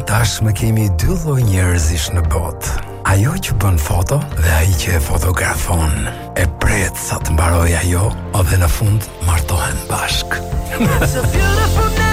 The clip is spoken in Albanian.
Tashmë kemi dy lloj njerëzish në botë. Ajo që bën foto dhe ai që e fotografon. E pret sa të mbaroj ajo, dhe në fund martohen bashk. It's a beautiful night.